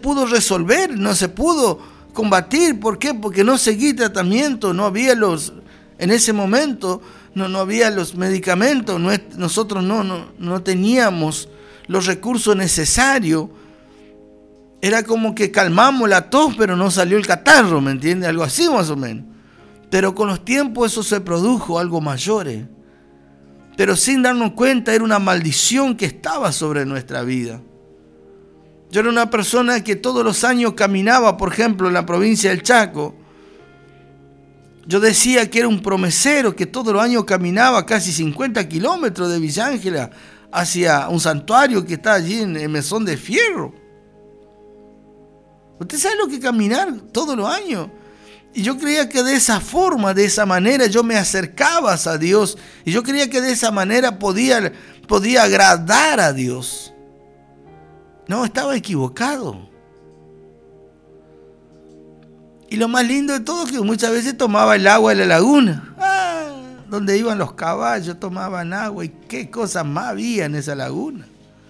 pudo resolver, no se pudo combatir. ¿Por qué? Porque no seguí tratamiento, no había en ese momento no había los medicamentos, nosotros no teníamos los recursos necesarios. Era como que calmamos la tos, pero no salió el catarro, ¿me entiendes? Algo así más o menos. Pero con los tiempos eso se produjo, algo mayor. Pero sin darnos cuenta era una maldición que estaba sobre nuestra vida. Yo era una persona que todos los años caminaba, por ejemplo, en la provincia del Chaco. Yo decía que era un promesero, que todos los años caminaba casi 50 kilómetros de Villa Ángela hacia un santuario que está allí en el Mesón de Fierro. ¿Usted sabe lo que es caminar todos los años? Y yo creía que de esa forma, de esa manera, yo me acercaba a Dios. Y yo creía que de esa manera podía agradar a Dios. No, estaba equivocado. Y lo más lindo de todo es que muchas veces tomaba el agua de la laguna. Donde iban los caballos, tomaban agua. Y qué cosas más había en esa laguna.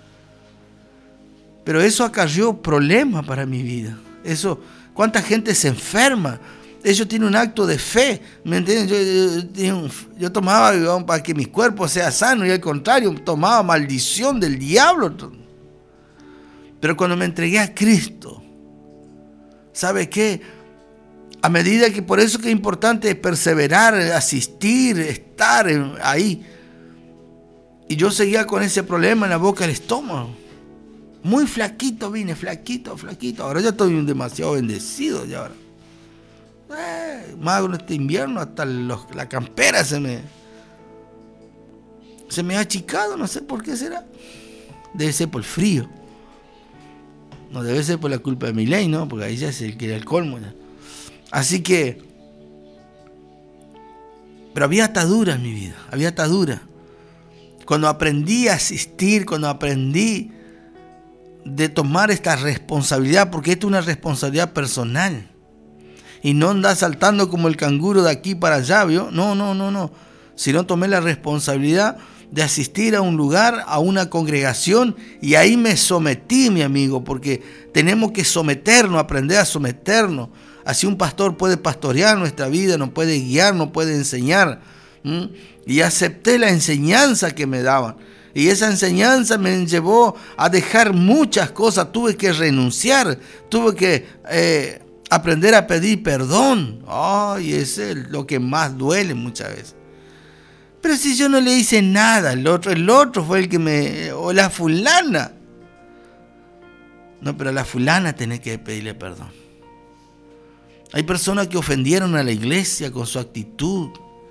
Pero eso acarreó problemas para mi vida. Eso, ¿cuánta gente se enferma? Eso tiene un acto de fe, ¿me entienden? Yo tomaba para que mi cuerpo sea sano y al contrario, tomaba maldición del diablo. Pero cuando me entregué a Cristo, ¿sabe qué? A medida que, por eso que es importante perseverar, asistir, estar ahí. Y yo seguía con ese problema en la boca del estómago. Muy flaquito vine, flaquito. Ahora ya estoy demasiado bendecido ya ahora. Más en este invierno hasta la campera se me ha achicado, no sé por qué será. Debe ser por el frío. No debe ser por la culpa de mi ley, ¿no? Porque ahí ya se queda el colmo ya. Así que, pero había atadura en mi vida, había atadura. Cuando aprendí a asistir, cuando aprendí de tomar esta responsabilidad, porque esto es una responsabilidad personal. Y no andar saltando como el canguro de aquí para allá, ¿vio? No. Sino tomé la responsabilidad de asistir a un lugar, a una congregación, y ahí me sometí, mi amigo, porque tenemos que someternos, aprender a someternos. Así un pastor puede pastorear nuestra vida, nos puede guiar, nos puede enseñar. Y acepté la enseñanza que me daban. Y esa enseñanza me llevó a dejar muchas cosas. Tuve que renunciar, tuve que aprender a pedir perdón. Ay, ese es lo que más duele muchas veces. Pero si yo no le hice nada, el otro fue el que o la fulana. No, pero a la fulana tenés que pedirle perdón. Hay personas que ofendieron a la iglesia con su actitud.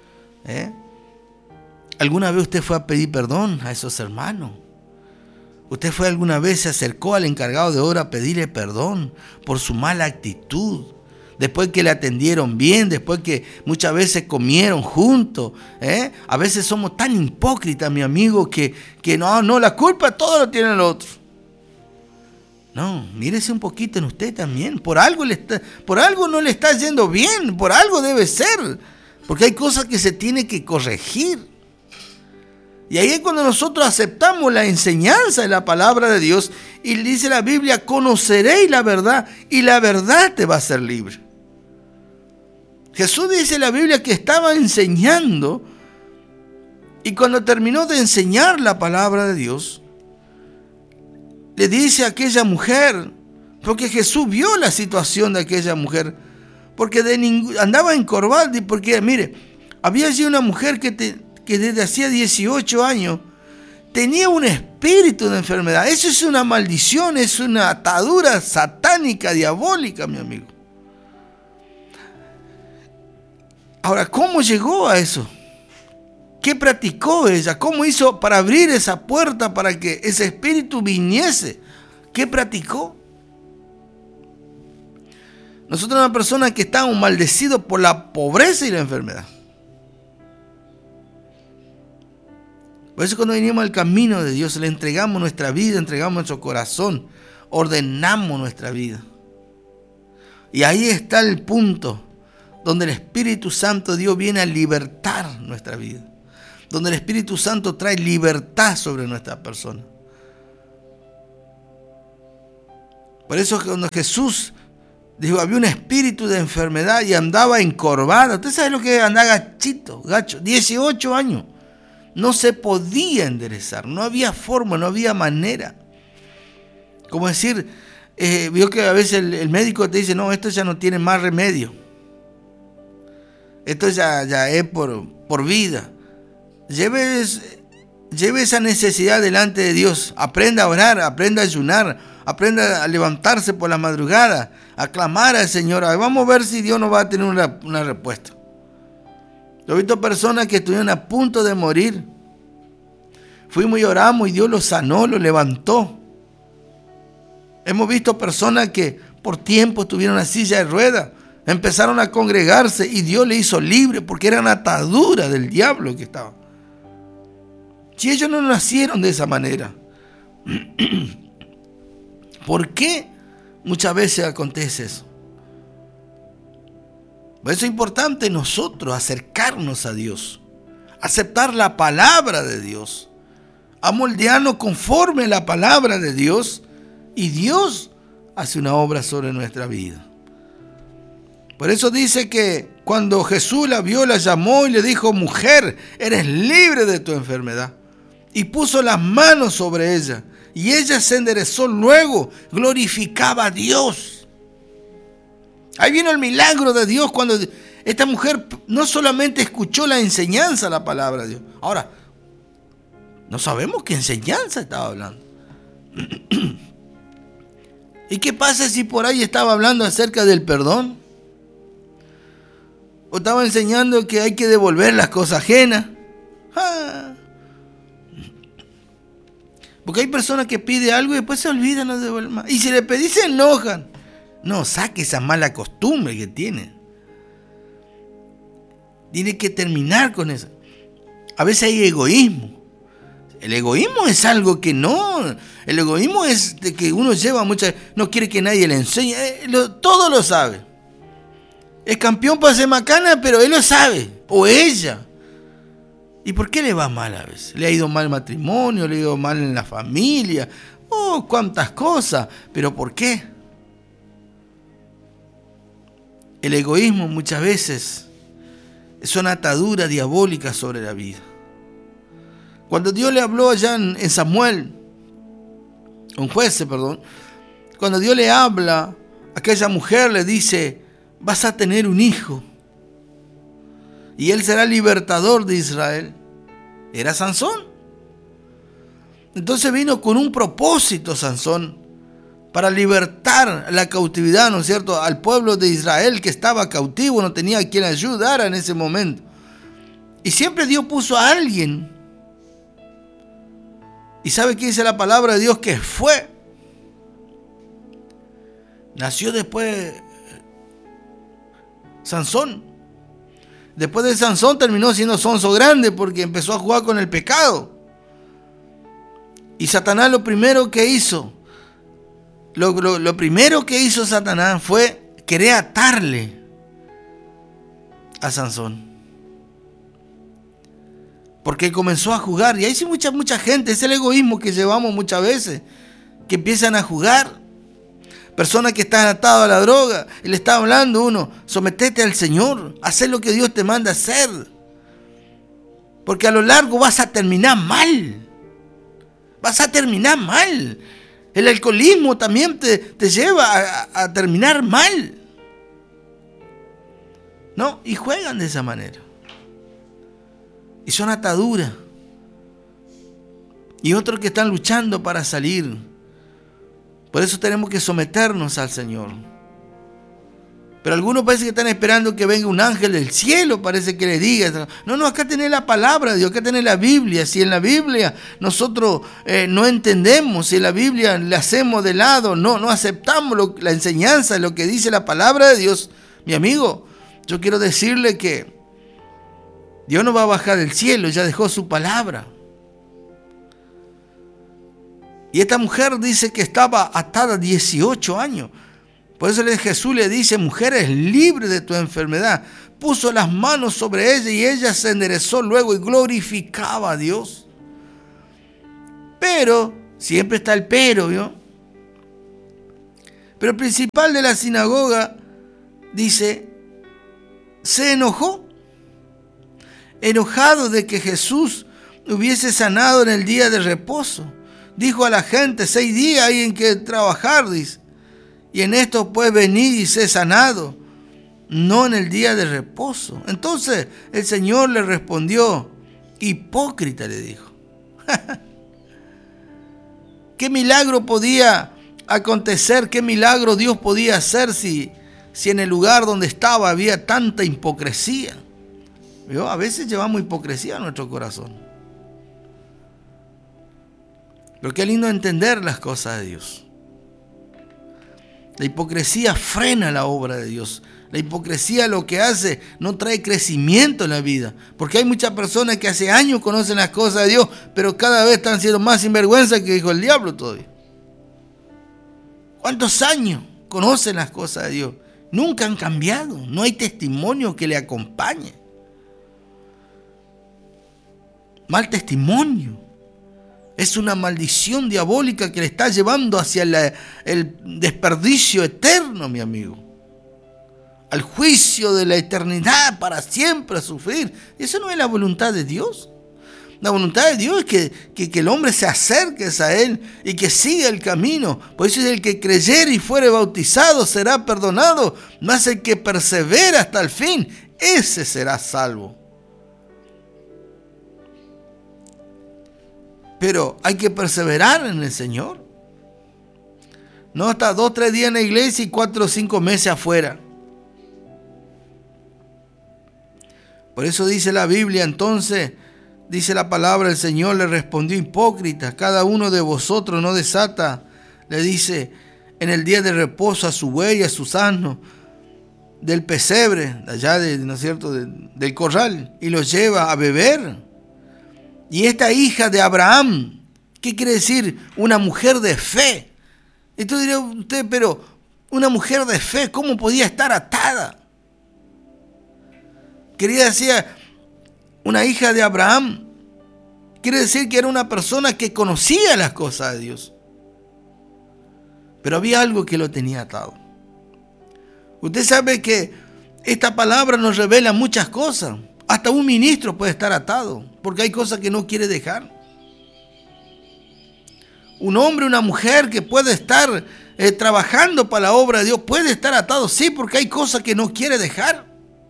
¿Alguna vez usted fue a pedir perdón a esos hermanos? ¿Usted alguna vez se acercó al encargado de obra a pedirle perdón por su mala actitud? Después que le atendieron bien, después que muchas veces comieron juntos. A veces somos tan hipócritas, mi amigo, que no, la culpa todo lo tiene el otro. No, mírese un poquito en usted también. Por algo no le está yendo bien, por algo debe ser. Porque hay cosas que se tiene que corregir. Y ahí es cuando nosotros aceptamos la enseñanza de la palabra de Dios. Y dice la Biblia, conoceréis la verdad y la verdad te va a hacer libre. Jesús dice en la Biblia que estaba enseñando y cuando terminó de enseñar la palabra de Dios, le dice a aquella mujer, porque Jesús vio la situación de aquella mujer, porque andaba encorvada, porque mire, había allí una mujer que desde hacía 18 años tenía un espíritu de enfermedad. Eso es una maldición, es una atadura satánica, diabólica, mi amigo. Ahora, ¿cómo llegó a eso? ¿Qué practicó ella? ¿Cómo hizo para abrir esa puerta para que ese espíritu viniese? ¿Qué practicó? Nosotros somos una persona que estamos maldecidos por la pobreza y la enfermedad. Por eso cuando venimos al camino de Dios, le entregamos nuestra vida, entregamos nuestro corazón, ordenamos nuestra vida. Y ahí está el punto donde el Espíritu Santo de Dios viene a libertar nuestra vida. Donde el Espíritu Santo trae libertad sobre nuestra persona. Por eso cuando Jesús dijo, había un espíritu de enfermedad y andaba encorvada. ¿Usted sabe lo que es andar gachito, gacho? 18 años. No se podía enderezar, no había forma, no había manera. Como decir, vio que a veces el médico te dice, no, esto ya no tiene más remedio. Esto ya es por vida. Lleve esa necesidad delante de Dios. Aprenda a orar, aprenda a ayunar, aprenda a levantarse por la madrugada, a clamar al Señor. Vamos a ver si Dios nos va a tener una respuesta. Yo he visto personas que estuvieron a punto de morir. Fuimos y oramos y Dios los sanó, los levantó. Hemos visto personas que por tiempo estuvieron en silla de ruedas, empezaron a congregarse y Dios le hizo libre porque eran ataduras del diablo que estaban. Si ellos no nacieron de esa manera, ¿por qué muchas veces acontece eso? Por eso es importante nosotros acercarnos a Dios, aceptar la palabra de Dios, amoldearnos conforme a la palabra de Dios, y Dios hace una obra sobre nuestra vida. Por eso dice que cuando Jesús la vio, la llamó y le dijo, mujer, eres libre de tu enfermedad. Y puso las manos sobre ella, y ella se enderezó luego, glorificaba a Dios. Ahí vino el milagro de Dios cuando esta mujer no solamente escuchó la enseñanza, la palabra de Dios. Ahora, no sabemos qué enseñanza estaba hablando. ¿Y qué pasa si por ahí estaba hablando acerca del perdón? ¿O estaba enseñando que hay que devolver las cosas ajenas? Porque hay personas que piden algo y después se olvidan, no devuelven más. Y si le pedís se enojan. No, saque esa mala costumbre que tiene. Tiene que terminar con eso. A veces hay egoísmo. El egoísmo es algo que no. El egoísmo es de que uno lleva muchas. No quiere que nadie le enseñe. Todo lo sabe. Es campeón para hacer macana, pero él lo sabe. O ella. ¿Y por qué le va mal a veces? Le ha ido mal el matrimonio, le ha ido mal en la familia. Oh, cuántas cosas. ¿Pero por qué? El egoísmo muchas veces son ataduras diabólicas sobre la vida. Cuando Dios le habló allá en Samuel, cuando Dios le habla, a aquella mujer le dice, vas a tener un hijo y él será libertador de Israel. Era Sansón. Entonces vino con un propósito Sansón, para libertar la cautividad, ¿no es cierto?, al pueblo de Israel que estaba cautivo, no tenía quien ayudara en ese momento. Y siempre Dios puso a alguien. ¿Y sabe qué dice la palabra de Dios? Que fue. Nació después Sansón. Después de Sansón terminó siendo sonso grande porque empezó a jugar con el pecado. Y Satanás lo primero que hizo, lo primero que hizo Satanás fue querer atarle a Sansón. Porque comenzó a jugar. Y ahí sí mucha gente, es el egoísmo que llevamos muchas veces, que empiezan a jugar. Personas que están atadas a la droga y le está hablando uno, sometete al Señor, haz lo que Dios te manda hacer. Porque a lo largo vas a terminar mal. Vas a terminar mal. El alcoholismo también te lleva a terminar mal. ¿No? Y juegan de esa manera. Y son ataduras. Y otros que están luchando para salir. Por eso tenemos que someternos al Señor. Pero algunos parece que están esperando que venga un ángel del cielo, parece que le diga. No, acá tenés la palabra de Dios, acá tenés la Biblia. Si en la Biblia nosotros no entendemos, si en la Biblia le hacemos de lado, no aceptamos la enseñanza, lo que dice la palabra de Dios, mi amigo, yo quiero decirle que Dios no va a bajar del cielo, ya dejó su palabra. Y esta mujer dice que estaba atada 18 años. Por eso Jesús le dice, mujer, es libre de tu enfermedad. Puso las manos sobre ella y ella se enderezó luego y glorificaba a Dios. Pero, siempre está el pero, ¿vio? Pero el principal de la sinagoga, dice, se enojó. Enojado de que Jesús hubiese sanado en el día de reposo. Dijo a la gente, 6 días hay en que trabajar, dice. Y en esto pues venid y sé sanado, no en el día de reposo. Entonces el Señor le respondió, hipócrita, le dijo. ¿Qué milagro podía acontecer? ¿Qué milagro Dios podía hacer si en el lugar donde estaba había tanta hipocresía? ¿Vio? A veces llevamos hipocresía a nuestro corazón. Pero qué lindo entender las cosas de Dios. La hipocresía frena la obra de Dios. La hipocresía lo que hace no trae crecimiento en la vida. Porque hay muchas personas que hace años conocen las cosas de Dios, pero cada vez están siendo más sinvergüenza que dijo el diablo todavía. ¿Cuántos años conocen las cosas de Dios? Nunca han cambiado. No hay testimonio que le acompañe. Mal testimonio. Es una maldición diabólica que le está llevando hacia el desperdicio eterno, mi amigo. Al juicio de la eternidad para siempre a sufrir. Eso no es la voluntad de Dios. La voluntad de Dios es que el hombre se acerque a Él y que siga el camino. Por eso es el que creyere y fuere bautizado será perdonado, mas el que persevera hasta el fin, ese será salvo. Pero hay que perseverar en el Señor. No hasta 2 o 3 días en la iglesia y 4 o 5 meses afuera. Por eso dice la Biblia, entonces, dice la palabra, el Señor le respondió, hipócritas, cada uno de vosotros no desata, le dice, en el día de reposo a su buey, a sus asnos, del pesebre, allá ¿no es cierto?, del corral, y los lleva a beber. Y esta hija de Abraham, ¿qué quiere decir? Una mujer de fe. Entonces dirá usted, pero una mujer de fe, ¿cómo podía estar atada? Quería decir, una hija de Abraham, quiere decir que era una persona que conocía las cosas de Dios. Pero había algo que lo tenía atado. Usted sabe que esta palabra nos revela muchas cosas. Hasta un ministro puede estar atado, porque hay cosas que no quiere dejar. Un hombre, una mujer que puede estar trabajando para la obra de Dios, puede estar atado, sí, porque hay cosas que no quiere dejar.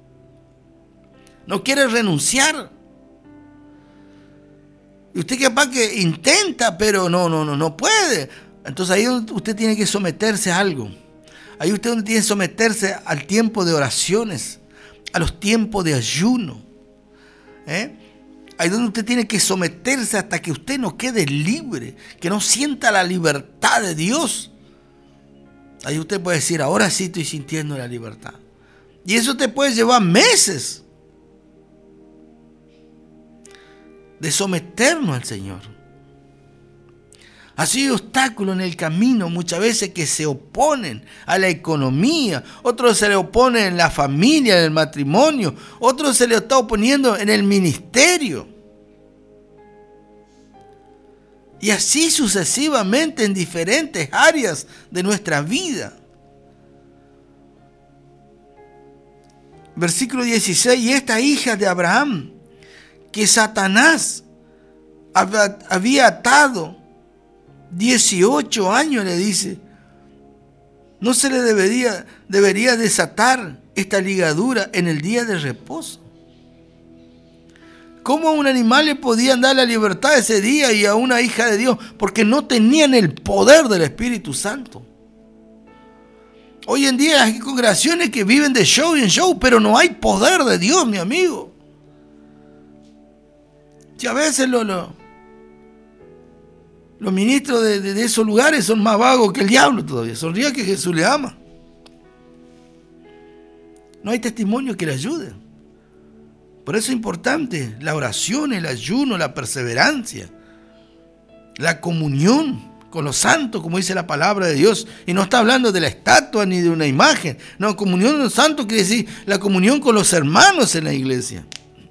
No quiere renunciar. Y usted capaz que intenta, pero no puede. Entonces ahí usted tiene que someterse a algo. Ahí usted tiene que someterse al tiempo de oraciones, a los tiempos de ayuno. Ahí donde usted tiene que someterse hasta que usted no quede libre, que no sienta la libertad de Dios. Ahí usted puede decir, ahora sí estoy sintiendo la libertad. Y eso te puede llevar meses de someternos al Señor. Así hay obstáculos en el camino muchas veces que se oponen a la economía, otros se le oponen en la familia, en el matrimonio, otros se le está oponiendo en el ministerio. Y así sucesivamente en diferentes áreas de nuestra vida. Versículo 16, y esta hija de Abraham, que Satanás había atado 18 años, le dice, no se le debería desatar esta ligadura en el día de reposo. ¿Cómo a un animal le podían dar la libertad ese día y a una hija de Dios? Porque no tenían el poder del Espíritu Santo. Hoy en día hay congregaciones que viven de show en show, pero no hay poder de Dios, mi amigo. Y a veces los ministros de esos lugares son más vagos que el diablo todavía. Sonríe que Jesús le ama. No hay testimonio que le ayude. Por eso es importante la oración, el ayuno, la perseverancia, la comunión con los santos, como dice la palabra de Dios. Y no está hablando de la estatua ni de una imagen. No, comunión con los santos quiere decir la comunión con los hermanos en la iglesia.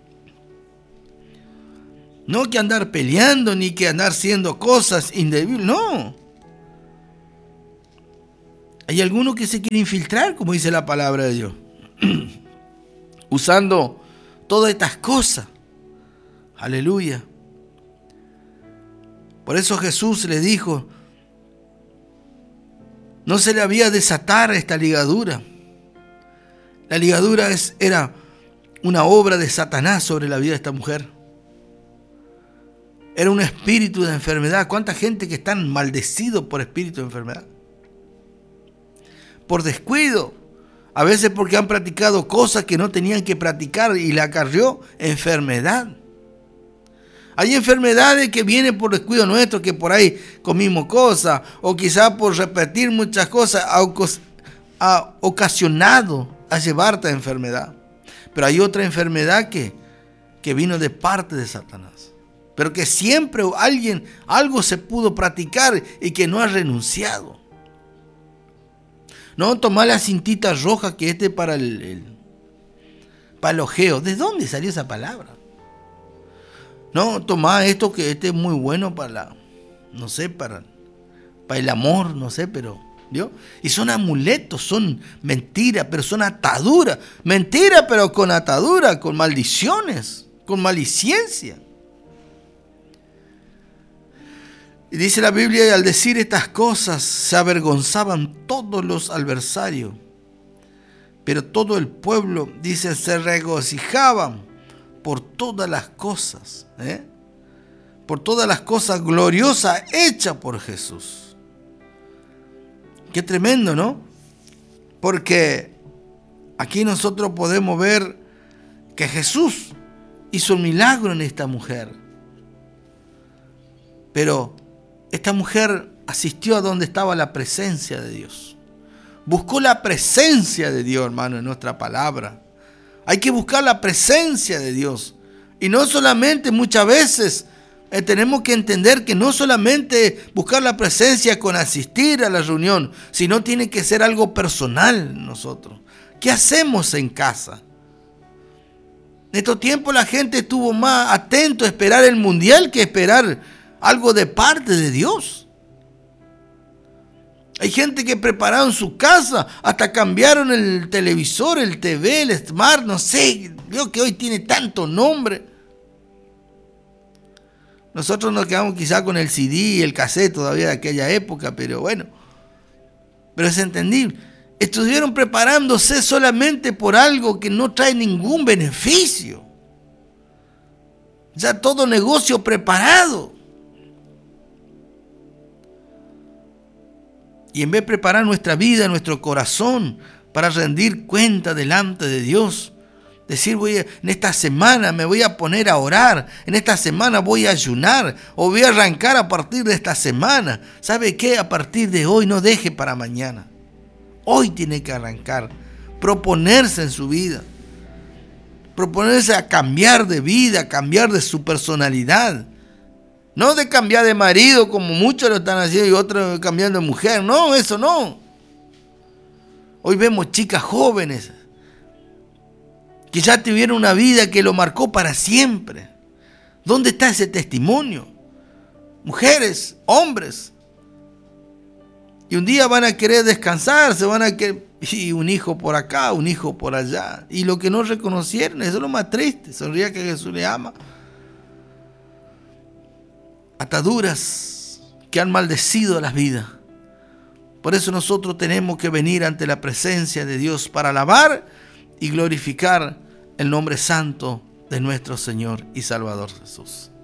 No que andar peleando, ni que andar haciendo cosas indebibles, no. Hay algunos que se quieren infiltrar, como dice la palabra de Dios, usando todas estas cosas. Aleluya. Por eso Jesús le dijo, no se le había desatar esta ligadura. La ligadura era una obra de Satanás sobre la vida de esta mujer. Era un espíritu de enfermedad. ¿Cuánta gente que están maldecidos por espíritu de enfermedad? Por descuido. A veces porque han practicado cosas que no tenían que practicar y le acarrió enfermedad. Hay enfermedades que vienen por descuido nuestro, que por ahí comimos cosas, o quizás por repetir muchas cosas ha ocasionado a llevarte a enfermedad. Pero hay otra enfermedad que vino de parte de Satanás, pero que siempre algo se pudo practicar y que no ha renunciado. No, tomar la cintita roja que para el ojeo. ¿De dónde salió esa palabra? No, tomá esto que es muy bueno para el amor, no sé, pero ¿vio? Y son amuletos, son mentiras, pero son ataduras. Mentira, pero con atadura, con maldiciones, con malicidencia. Y dice la Biblia, y al decir estas cosas se avergonzaban todos los adversarios, pero todo el pueblo, dice, se regocijaban por todas las cosas, por todas las cosas gloriosas hechas por Jesús. Qué tremendo, ¿no? Porque aquí nosotros podemos ver que Jesús hizo un milagro en esta mujer. Pero esta mujer asistió a donde estaba la presencia de Dios. Buscó la presencia de Dios, hermano, en nuestra palabra. Hay que buscar la presencia de Dios. Y no solamente muchas veces tenemos que entender que no solamente buscar la presencia con asistir a la reunión, sino tiene que ser algo personal en nosotros. ¿Qué hacemos en casa? En estos tiempos la gente estuvo más atento a esperar el mundial que esperar algo de parte de Dios. Hay gente que prepararon su casa, hasta cambiaron el televisor, el TV, el Smart, no sé, veo que hoy tiene tanto nombre. Nosotros nos quedamos quizá con el CD y el cassette todavía de aquella época, pero bueno, pero es entendible. Estuvieron preparándose solamente por algo que no trae ningún beneficio. Ya todo negocio preparado. Y en vez de preparar nuestra vida, nuestro corazón, para rendir cuenta delante de Dios, decir, en esta semana me voy a poner a orar, en esta semana voy a ayunar, o voy a arrancar a partir de esta semana. ¿Sabe qué? A partir de hoy no deje para mañana. Hoy tiene que arrancar, proponerse en su vida, proponerse a cambiar de vida, a cambiar de su personalidad. No de cambiar de marido como muchos lo están haciendo y otros cambiando de mujer. No, eso no. Hoy vemos chicas jóvenes que ya tuvieron una vida que lo marcó para siempre. ¿Dónde está ese testimonio? Mujeres, hombres. Y un día van a querer descansar, se van a querer, y un hijo por acá, un hijo por allá. Y lo que no reconocieron, eso es lo más triste. Sonría que Jesús le ama. Ataduras que han maldecido las vidas. Por eso nosotros tenemos que venir ante la presencia de Dios para alabar y glorificar el nombre santo de nuestro Señor y Salvador Jesús.